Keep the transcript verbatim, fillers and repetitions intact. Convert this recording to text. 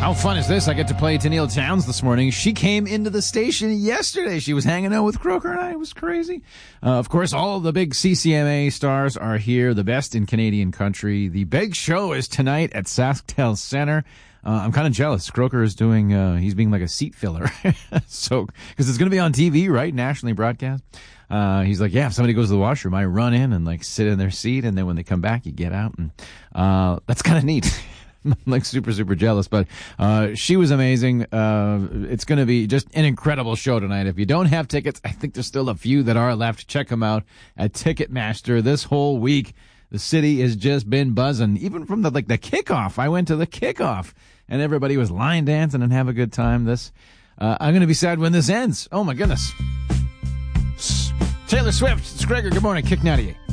How fun is this? I get to play Tennille Townes this morning. She came into the station yesterday. She was hanging out with Croker and I. It was crazy. Uh, of course, all the big C C M A stars are here, the best in Canadian country. The big show is tonight at SaskTel Centre. Uh, I'm kind of jealous. Croker is doing, uh, he's being like a seat filler. So, because it's going to be on T V, right? Nationally broadcast. Uh, he's like, yeah, if somebody goes to the washroom, I run in and like sit in their seat. And then when they come back, you get out. And, uh, that's kind of neat. I'm like super, super jealous, but, uh, she was amazing. Uh, it's going to be just an incredible show tonight. If you don't have tickets, I think there's still a few that are left. Check them out at Ticketmaster. This whole week, the city has just been buzzing. Even from the, like the kickoff. I went to the kickoff and everybody was line dancing and have a good time. This, uh, I'm going to be sad when this ends. Oh my goodness. Taylor Swift, it's Gregor. Good morning. Kick ninety-eight.